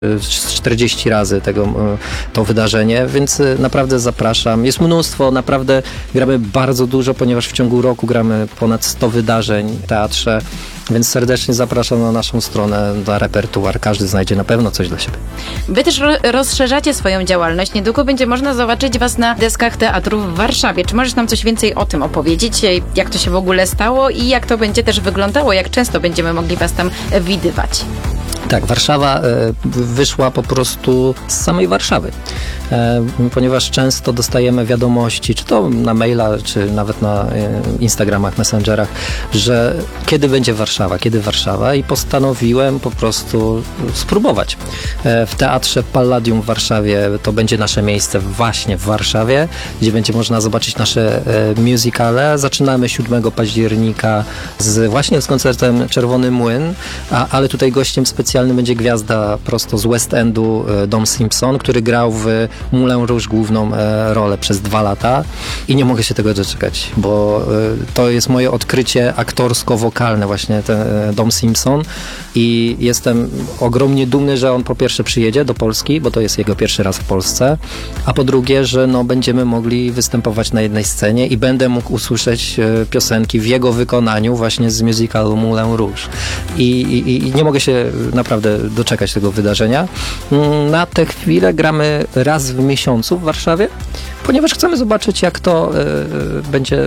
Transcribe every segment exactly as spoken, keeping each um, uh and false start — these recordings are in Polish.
czterdzieści razy tego, to wydarzenie, więc naprawdę zapraszam. Jest mnóstwo, naprawdę gramy bardzo dużo, ponieważ w ciągu roku gramy ponad sto wydarzeń w teatrze, więc serdecznie zapraszam na naszą stronę, na repertuar. Każdy znajdzie na pewno coś dla siebie. Wy też ro- rozszerzacie swoją działalność. Niedługo będzie można zobaczyć was na deskach teatru w Warszawie. Czy możesz nam coś więcej o tym opowiedzieć? Jak to się w ogóle stało i jak to będzie też wyglądało? Jak często będziemy mogli was tam widywać? Tak, Warszawa e, wyszła po prostu z samej Warszawy, e, ponieważ często dostajemy wiadomości, czy to na maila, czy nawet na e, Instagramach, Messengerach, że kiedy będzie Warszawa, kiedy Warszawa i postanowiłem po prostu spróbować. E, w Teatrze Palladium w Warszawie to będzie nasze miejsce właśnie w Warszawie, gdzie będzie można zobaczyć nasze e, musicale. Zaczynamy siódmego października z, właśnie z koncertem Czerwony Młyn, a, ale tutaj gościem specjalnym będzie gwiazda prosto z West Endu, Dom Simpson, który grał w Moulin Rouge główną rolę przez dwa lata i nie mogę się tego doczekać, bo to jest moje odkrycie aktorsko-wokalne właśnie ten Dom Simpson i jestem ogromnie dumny, że on po pierwsze przyjedzie do Polski, bo to jest jego pierwszy raz w Polsce, a po drugie, że no, będziemy mogli występować na jednej scenie i będę mógł usłyszeć piosenki w jego wykonaniu właśnie z musicalu Moulin Rouge. I, i, i nie mogę się naprawdę doczekać tego wydarzenia. Na tę chwilę gramy raz w miesiącu w Warszawie, ponieważ chcemy zobaczyć, jak to y, będzie y,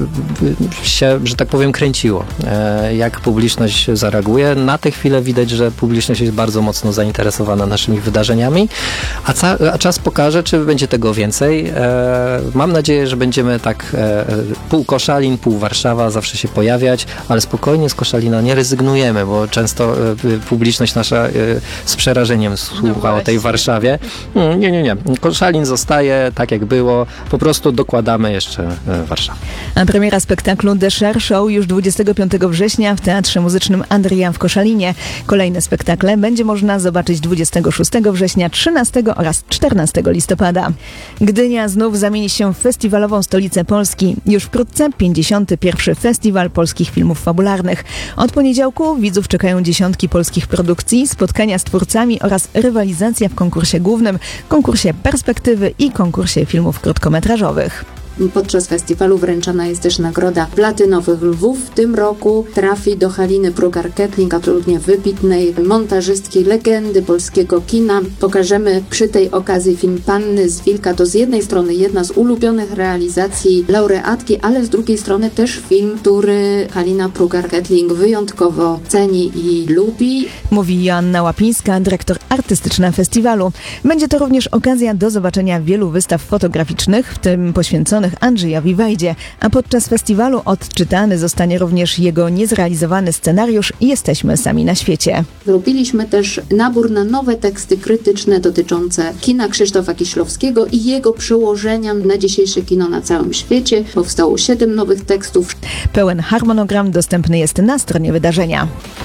się, że tak powiem, kręciło. Y, jak publiczność zareaguje. Na tę chwilę widać, że publiczność jest bardzo mocno zainteresowana naszymi wydarzeniami, a, ca- a czas pokaże, czy będzie tego więcej. Y, mam nadzieję, że będziemy tak y, pół Koszalin, pół Warszawa zawsze się pojawiać, ale spokojnie z Koszalina nie rezygnujemy, bo często y, publiczność nasza y, z przerażeniem słucha no o tej Warszawie. Mm, nie, nie, nie. Koszalin zostaje tak, jak było. Po prostu dokładamy jeszcze Warszawę. A premiera spektaklu The Cher Show już dwudziestego piątego września w Teatrze Muzycznym Adrian w Koszalinie. Kolejne spektakle będzie można zobaczyć dwudziestego szóstego września, trzynastego oraz czternastego listopada. Gdynia znów zamieni się w festiwalową stolicę Polski. Już wkrótce pięćdziesiąty pierwszy Festiwal Polskich Filmów Fabularnych. Od poniedziałku widzów czekają dziesiątki polskich produkcji, spotkania z twórcami oraz rywalizacja w konkursie głównym, konkursie Perspektywy i konkursie filmów krótkometrażowych. Podczas festiwalu wręczana jest też nagroda Platynowych Lwów. W tym roku trafi do Haliny Prugar-Kettling, absolutnie wybitnej montażystki, legendy polskiego kina. Pokażemy przy tej okazji film Panny z Wilka. To z jednej strony jedna z ulubionych realizacji laureatki, ale z drugiej strony też film, który Halina Prugar-Kettling wyjątkowo ceni i lubi. Mówi Joanna Łapińska, dyrektor artystyczna festiwalu. Będzie to również okazja do zobaczenia wielu wystaw fotograficznych, w tym poświęconych Andrzejowi Wajdzie, a podczas festiwalu odczytany zostanie również jego niezrealizowany scenariusz Jesteśmy sami na świecie. Zrobiliśmy też nabór na nowe teksty krytyczne dotyczące kina Krzysztofa Kieślowskiego i jego przełożenia na dzisiejsze kino na całym świecie. Powstało siedem nowych tekstów. Pełen harmonogram dostępny jest na stronie wydarzenia.